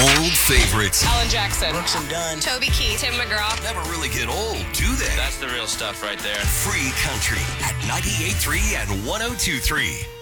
Old favorites Alan Jackson. Brooks and Dunn. Toby Keith. Tim McGraw. never really get old, do they? That's the real stuff right there. Free country at 98.3 and 102.3.